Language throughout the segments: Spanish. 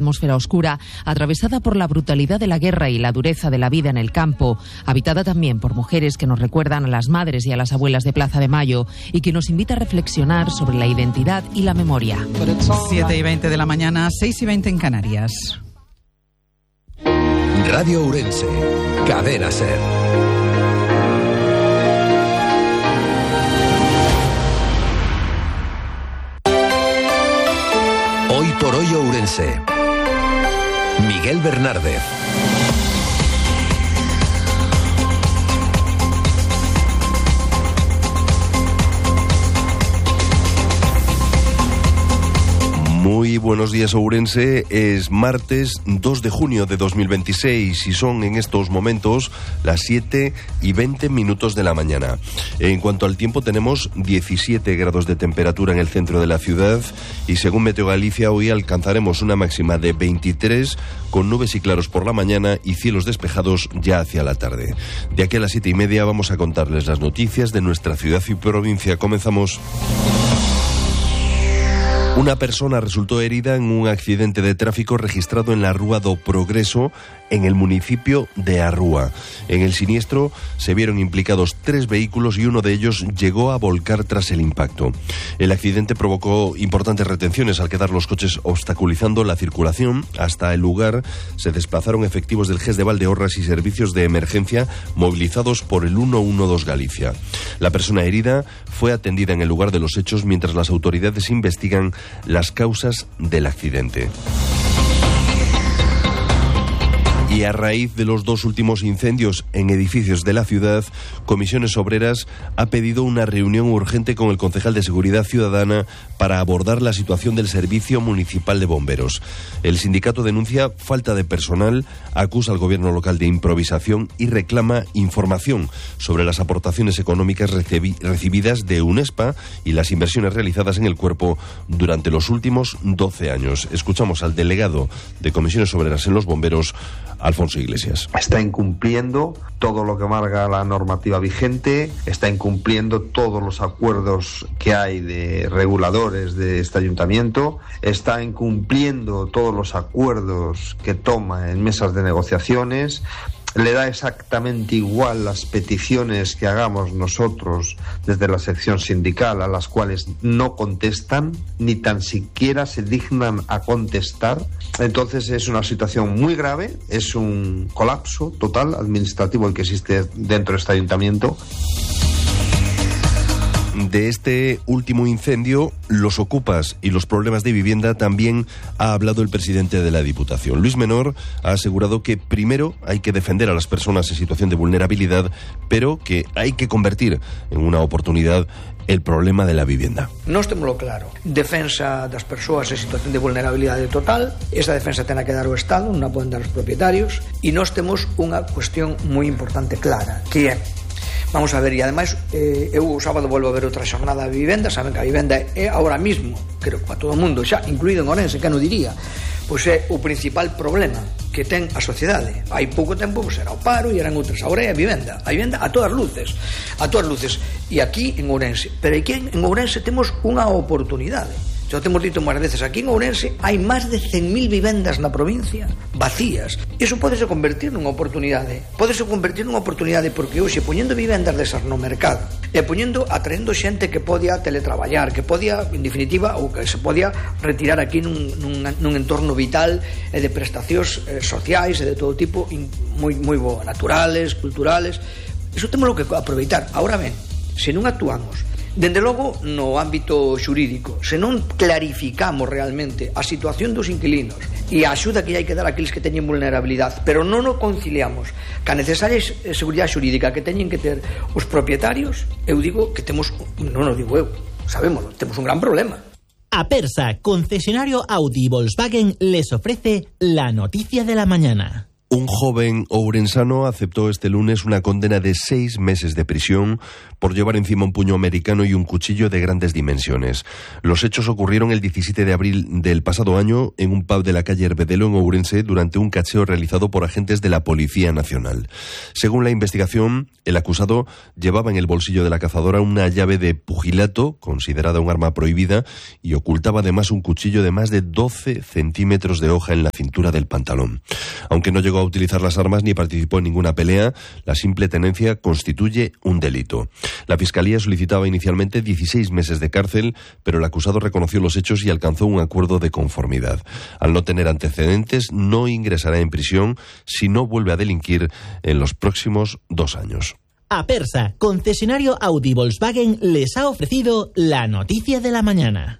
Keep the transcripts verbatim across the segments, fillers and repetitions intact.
Atmósfera oscura, atravesada por la brutalidad de la guerra y la dureza de la vida en el campo, habitada también por mujeres que nos recuerdan a las madres y a las abuelas de Plaza de Mayo y que nos invita a reflexionar sobre la identidad y la memoria. siete y veinte de la mañana, seis y veinte en Canarias. Radio Ourense, Cadena Ser. Hoy por hoy Ourense. Miguel Bernárdez. Muy buenos días, Ourense. Es martes dos de junio de dos mil veintiséis y son en estos momentos las siete y veinte minutos de la mañana. En cuanto al tiempo, tenemos diecisiete grados de temperatura en el centro de la ciudad y según Meteo Galicia hoy alcanzaremos una máxima de veintitrés con nubes y claros por la mañana y cielos despejados ya hacia la tarde. De aquí a las siete y media vamos a contarles las noticias de nuestra ciudad y provincia. Comenzamos. Una persona resultó herida en un accidente de tráfico registrado en la Rúa do Progreso, en el municipio de Arrúa. En el siniestro se vieron implicados tres vehículos y uno de ellos llegó a volcar tras el impacto. El accidente provocó importantes retenciones al quedar los coches obstaculizando la circulación. Hasta el lugar se desplazaron efectivos del G E S de Valdeorras y servicios de emergencia movilizados por el ciento doce Galicia. La persona herida fue atendida en el lugar de los hechos mientras las autoridades investigan las causas del accidente. Y a raíz de los dos últimos incendios en edificios de la ciudad, Comisiones Obreras ha pedido una reunión urgente con el concejal de Seguridad Ciudadana para abordar la situación del Servicio Municipal de Bomberos. El sindicato denuncia falta de personal, acusa al gobierno local de improvisación y reclama información sobre las aportaciones económicas recibi- recibidas de UNESPA y las inversiones realizadas en el cuerpo durante los últimos doce años. Escuchamos al delegado de Comisiones Obreras en los Bomberos, Alfonso Iglesias. Está incumpliendo todo lo que marca la normativa vigente, está incumpliendo todos los acuerdos que hay de reguladores de este ayuntamiento, está incumpliendo todos los acuerdos que toma en mesas de negociaciones. Le da exactamente igual las peticiones que hagamos nosotros desde la sección sindical, a las cuales no contestan, ni tan siquiera se dignan a contestar. Entonces es una situación muy grave, es un colapso total administrativo el que existe dentro de este ayuntamiento. De este último incendio, los ocupas y los problemas de vivienda también ha hablado el presidente de la Diputación. Luis Menor ha asegurado que primero hay que defender a las personas en situación de vulnerabilidad, pero que hay que convertir en una oportunidad el problema de la vivienda. Nós témolo claro. Defensa das persoas en situación de vulnerabilidade total. Esa defensa ten que dar o Estado, non a poden dar os propietarios. E nós temos unha cuestión moi importante clara, que é, vamos a ver, e ademais eh, eu o sábado volvo a ver outra xornada de vivenda. Saben que a vivenda é agora mismo, creo que para todo o mundo xa, incluído en Ourense, que non diría, pois é o principal problema que ten a sociedade. Hai pouco tempo pois era o paro e eran outras. Agora é a vivenda, a vivenda a todas luces, a todas luces. E aquí en Ourense, pero aquí en Ourense temos unha oportunidade. Xa temos dito máis veces, aquí en Ourense hai máis de cen mil vivendas na provincia vacías. Iso podese convertir nunha oportunidade. Podese convertir nunha oportunidade porque hoxe poñendo vivendas desas no mercado e poñendo, atraendo xente que podía teletraballar, que podía, en definitiva, ou que se podía retirar aquí nun, nun, nun entorno vital e de prestacións eh, sociais e de todo tipo, moi, moi bo, naturales, culturales. Iso temos que aproveitar. Ahora ben, se non actuamos dende logo no ámbito xurídico, se non clarificamos realmente a situación dos inquilinos e a axuda que hai que dar àqueles que teñen vulnerabilidade, pero non o conciliamos ca necesaria seguridade xurídica que teñen que ter os propietarios, eu digo que temos, non o digo eu, sabémoslo, temos un gran problema. Apersa, concesionario Audi y Volkswagen, les ofrece la noticia de la mañana. Un joven ourensano aceptó este lunes una condena de seis meses de prisión por llevar encima un puño americano y un cuchillo de grandes dimensiones. Los hechos ocurrieron el diecisiete de abril del pasado año en un pub de la calle Herbedelo en Ourense durante un cacheo realizado por agentes de la Policía Nacional. Según la investigación, el acusado llevaba en el bolsillo de la cazadora una llave de pugilato, considerada un arma prohibida, y ocultaba además un cuchillo de más de doce centímetros de hoja en la cintura del pantalón. Aunque no llegó a utilizar las armas ni participó en ninguna pelea, la simple tenencia constituye un delito. La Fiscalía solicitaba inicialmente dieciséis meses de cárcel, pero el acusado reconoció los hechos y alcanzó un acuerdo de conformidad. Al no tener antecedentes, no ingresará en prisión si no vuelve a delinquir en los próximos dos años. Apersa, concesionario Audi Volkswagen, les ha ofrecido la noticia de la mañana.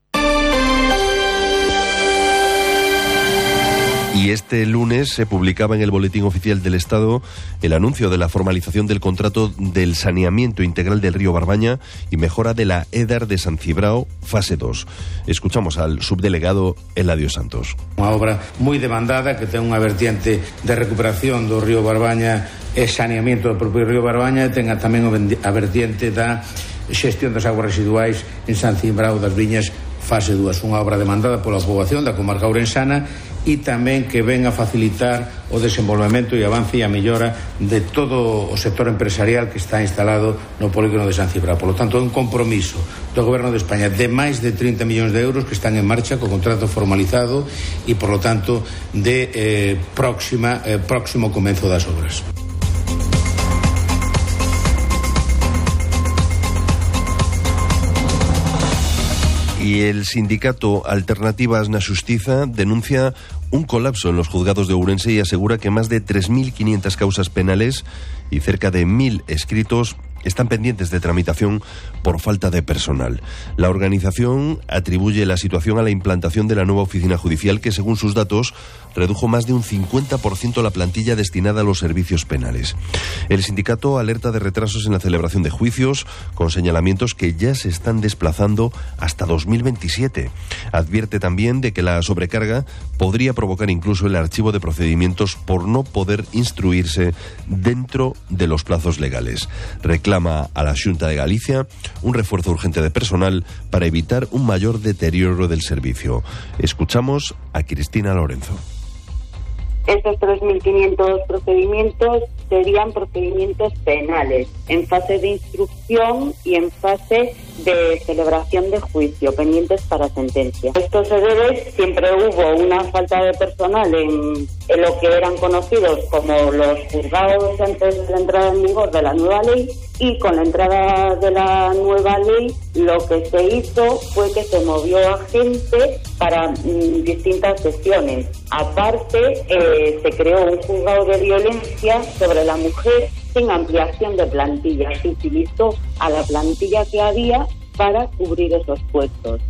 Y este lunes se publicaba en el Boletín Oficial del Estado el anuncio de la formalización del contrato del saneamiento integral del río Barbaña y mejora de la EDAR de San Cibrao, fase dos. Escuchamos al subdelegado Eladio Santos. Unha obra moi demandada que ten unha vertiente de recuperación do río Barbaña e saneamiento do propio río Barbaña e ten tamén a vertiente da xestión das aguas residuais en San Cibrao das Viñas, fase dúas. Unha obra demandada pola poboación da comarca ourensana e tamén que ven a facilitar o desenvolvemento e avance e a mellora de todo o sector empresarial que está instalado no polígono de San Cibrao. Por lo tanto, é un compromiso do Goberno de España de máis de trinta millóns de euros que están en marcha co contrato formalizado e, por lo tanto, de eh, próxima, eh, próximo comenzo das obras. Y el sindicato Alternativas na Xustiza denuncia un colapso en los juzgados de Ourense y asegura que más de tres mil quinientas causas penales y cerca de mil escritos están pendientes de tramitación por falta de personal. La organización atribuye la situación a la implantación de la nueva oficina judicial que, según sus datos, redujo más de un cincuenta por ciento la plantilla destinada a los servicios penales. El sindicato alerta de retrasos en la celebración de juicios, con señalamientos que ya se están desplazando hasta dos mil veintisiete. Advierte también de que la sobrecarga podría provocar incluso el archivo de procedimientos por no poder instruirse dentro de los plazos legales. Reclama a la Xunta de Galicia un refuerzo urgente de personal para evitar un mayor deterioro del servicio. Escuchamos a Cristina Lorenzo. Estos tres mil quinientos procedimientos serían procedimientos penales en fase de instrucción y en fase de celebración de juicio, pendientes para sentencia. Esto se debe, siempre hubo una falta de personal en, en lo que eran conocidos como los juzgados antes de la entrada en vigor de la nueva ley, y con la entrada de la nueva ley lo que se hizo fue que se movió a gente para mm, distintas sesiones. Aparte, eh, se creó un juzgado de violencia sobre la mujer sin ampliación de plantilla. Se utilizó a la plantilla que había para cubrir esos puestos.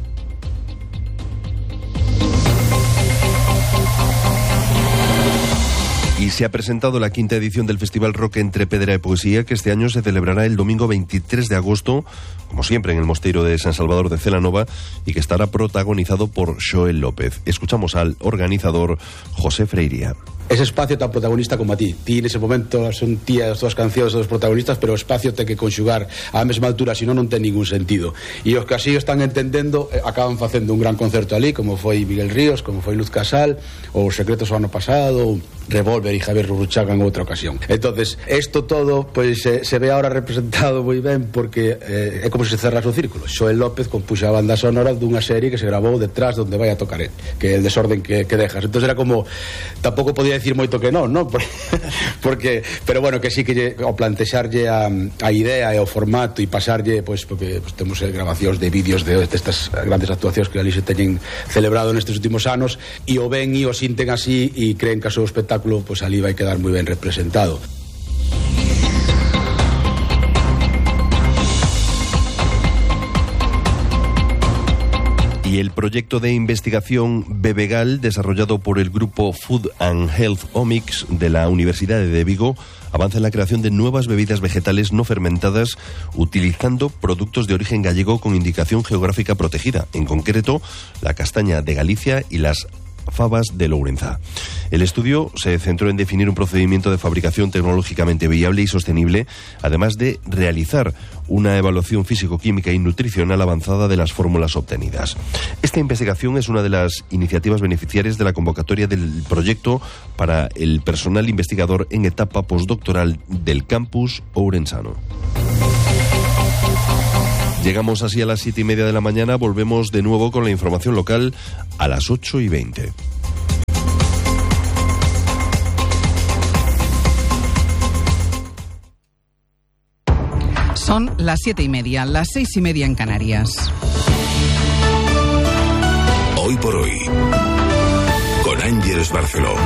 Y se ha presentado la quinta edición del Festival Rock Entre Pedra y Poesía, que este año se celebrará el domingo veintitrés de agosto, como siempre en el Mosteiro de San Salvador de Celanova, y que estará protagonizado por Xoel López. Escuchamos al organizador José Freiría. Ese espacio tan protagonista como a ti. Ti nese momento son ti as túas cancións dos protagonistas, pero o espacio ten que conxugar á mesma altura, senón non ten ningún sentido. E os que así o están entendendo eh, acaban facendo un gran concerto ali, como foi Miguel Ríos, como foi Luz Casal, ou Os Secretos o ano pasado, Revolver e Javier Ruruchaga en outra ocasión. Entonces, isto todo pois eh, se ve ahora representado moi ben porque eh, é como se cerras o círculo. Xoel López compuxa a banda sonora dunha serie que se grabou detrás donde vai a tocar él, que é El desorden que, que dejas. Entonces era como, tampouco podía decir moito que non, non? Porque, pero bueno, que sí que lle, ao plantexarlle a, a idea e o formato e pasarlle, pois, porque pois, temos eh, grabacións de vídeos de, de estas grandes actuacións que ali se teñen celebrado nestes últimos anos, e o ven e o sinten así e creen que o seu espectáculo pois ali vai quedar moi ben representado. Y el proyecto de investigación Bebegal, desarrollado por el grupo Food and Health Omics de la Universidad de Vigo, avanza en la creación de nuevas bebidas vegetales no fermentadas utilizando productos de origen gallego con indicación geográfica protegida, en concreto la castaña de Galicia y las fabas de Lourenza. El estudio se centró en definir un procedimiento de fabricación tecnológicamente viable y sostenible, además de realizar una evaluación físico-química y nutricional avanzada de las fórmulas obtenidas. Esta investigación es una de las iniciativas beneficiarias de la convocatoria del proyecto para el personal investigador en etapa postdoctoral del campus ourensano. Llegamos así a las siete y media de la mañana, volvemos de nuevo con la información local a las ocho y veinte. Son las siete y media, las seis y media en Canarias. Hoy por hoy, con Ángeles Barceló.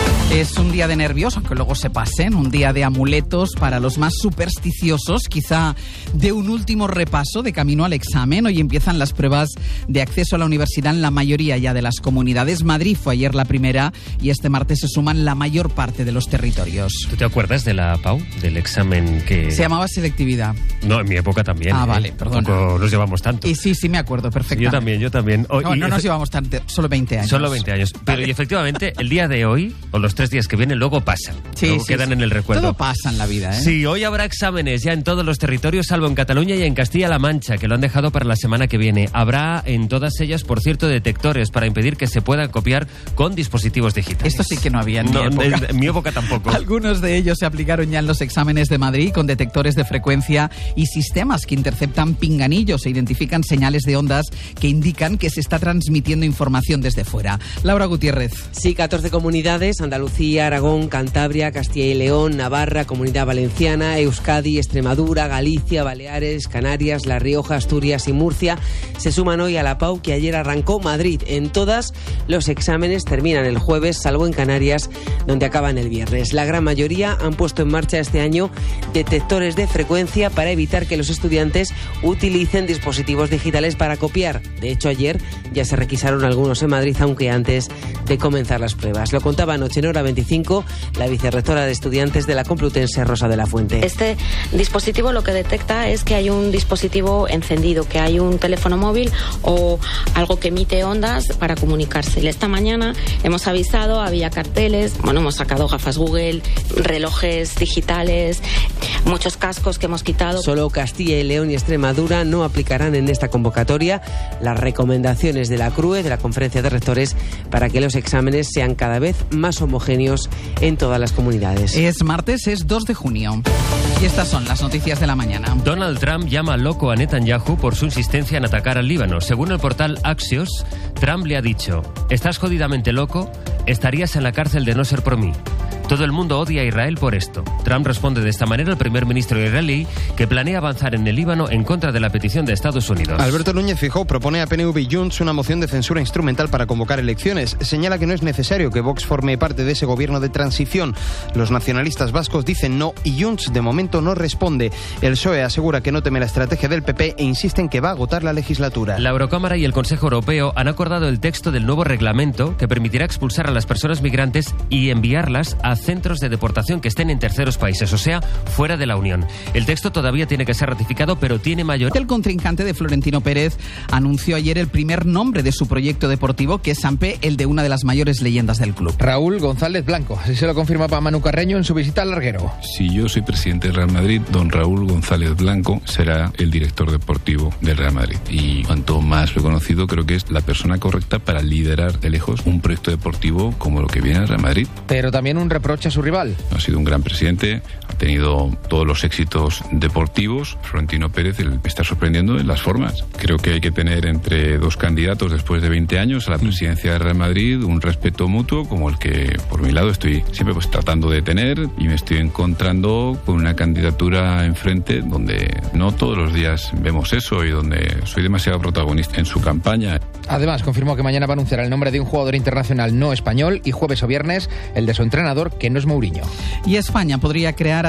Es un día de nervios, aunque luego se pasen, un día de amuletos para los más supersticiosos, quizá de un último repaso de camino al examen. Hoy empiezan las pruebas de acceso a la universidad en la mayoría ya de las comunidades. Madrid fue ayer la primera y este martes se suman la mayor parte de los territorios. ¿Tú te acuerdas de la Pau, del examen que...? Se llamaba selectividad. No, en mi época también. Ah, ¿eh? vale, perdón. Tampoco nos llevamos tanto. Y sí, sí me acuerdo perfectamente. Yo también, yo también. Oh, no, y no nos llevamos tanto, solo veinte años. Solo veinte años. Pero Vale. y efectivamente, el día de hoy, o los tres días que vienen, luego pasan. Sí, luego sí, quedan sí. en el recuerdo. Todo pasa en la vida, ¿eh? Sí, hoy habrá exámenes ya en todos los territorios, salvo en Cataluña y en Castilla-La Mancha, que lo han dejado para la semana que viene. Habrá en todas ellas, por cierto, detectores para impedir que se puedan copiar con dispositivos digitales. Esto sí que no había en no, mi época. En, en mi época tampoco. Algunos de ellos se aplicaron ya en los exámenes de Madrid con detectores de frecuencia y sistemas que interceptan pinganillos e identifican señales de ondas que indican que se está transmitiendo información desde fuera. Laura Gutiérrez. Sí, catorce comunidades, Andalucía, Aragón, Cantabria, Castilla y León, Navarra, Comunidad Valenciana, Euskadi, Extremadura, Galicia, Baleares, Canarias, La Rioja, Asturias y Murcia se suman hoy a la Pau que ayer arrancó Madrid. En todas los exámenes terminan el jueves, salvo en Canarias, donde acaban el viernes. La gran mayoría han puesto en marcha este año detectores de frecuencia para evitar que los estudiantes utilicen dispositivos digitales para copiar. De hecho, ayer ya se requisaron algunos en Madrid, aunque antes de comenzar las pruebas. Lo contaba anoche en Hora veinticinco la vicerrectora de estudiantes de la Complutense, Rosa de la Fuente. Este dispositivo lo que detecta es que hay un dispositivo encendido, que hay un teléfono móvil o algo que emite ondas para comunicarse. Esta mañana hemos avisado, había carteles, bueno, hemos sacado gafas Google, relojes digitales, muchos cascos que hemos quitado. Solo Castilla y León y Extremadura no aplicarán en esta convocatoria las recomendaciones de la C R U E, de la Conferencia de Rectores, para que los exámenes sean cada vez más homogéneos en todas las comunidades. Es martes, es dos de junio. Y estas son las noticias de la mañana. Donald Trump llama loco a Netanyahu por su insistencia en atacar al Líbano. Según el portal Axios, Trump le ha dicho: «¿Estás jodidamente loco? Estarías en la cárcel de no ser por mí». Todo el mundo odia a Israel por esto. Trump responde de esta manera al primer ministro israelí, que planea avanzar en el Líbano en contra de la petición de Estados Unidos. Alberto Núñez Feijóo propone a P N V y Junts una moción de censura instrumental para convocar elecciones. Señala que no es necesario que Vox forme parte de ese gobierno de transición. Los nacionalistas vascos dicen no y Junts de momento no responde. El P S O E asegura que no teme la estrategia del P P e insiste en que va a agotar la legislatura. La Eurocámara y el Consejo Europeo han acordado el texto del nuevo reglamento que permitirá expulsar a las personas migrantes y enviarlas a centros de deportación que estén en terceros países, o sea, fuera de la Unión. El texto todavía tiene que ser ratificado, pero tiene mayor... El contrincante de Florentino Pérez anunció ayer el primer nombre de su proyecto deportivo, que es Sampe, el de una de las mayores leyendas del club. Raúl González Blanco. Así se lo confirmaba Manu Carreño en su visita al Larguero. Si yo soy presidente del Real Madrid, don Raúl González Blanco será el director deportivo del Real Madrid. Y cuanto más lo he conocido, creo que es la persona correcta para liderar de lejos un proyecto deportivo como lo que viene al Real Madrid. Pero también un reproche a su rival. Ha sido un gran presidente, ha tenido todos los éxitos deportivos. Florentino Pérez me está sorprendiendo en las formas. Creo que hay que tener entre dos candidatos después de veinte años a la presidencia del Real Madrid un respeto mutuo como el que por mi lado estoy siempre pues tratando de tener, y me estoy encontrando con una candidatura enfrente donde no todos los días vemos eso y donde soy demasiado protagonista en su campaña. Además, confirmó que mañana va a anunciar el nombre de un jugador internacional no español y jueves o viernes el de su entrenador, que no es Mourinho. Y España podría crear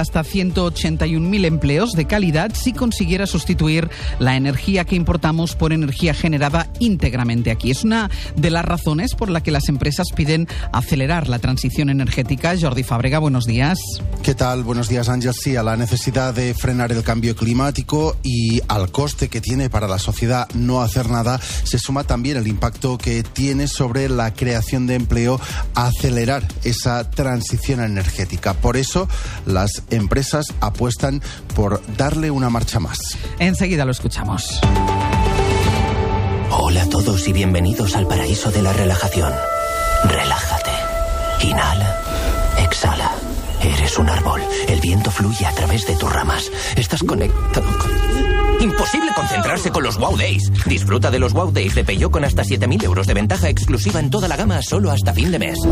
hasta ciento ochenta y un mil empleos de calidad si consiguiera sustituir la energía que importamos por energía generada íntegramente aquí. Es una de las razones por la que las empresas piden acelerar la transición energética. Jordi Fàbrega, buenos días. ¿Qué tal? Buenos días, Ángel. Sí, a la necesidad de frenar el cambio climático y al coste que tiene para la sociedad no hacer nada, se suma también el impacto que tiene sobre la creación de empleo, acelerar esa transición energética. Por eso, las empresas apuestan por darle una marcha más. Enseguida lo escuchamos. Hola a todos y bienvenidos al paraíso de la relajación. Relájate. Inhala. Exhala. Eres un árbol. El viento fluye a través de tus ramas. Estás conectado con... Imposible concentrarse con los Wow Days. Disfruta de los Wow Days de Peugeot con hasta siete mil euros de ventaja exclusiva en toda la gama solo hasta fin de mes.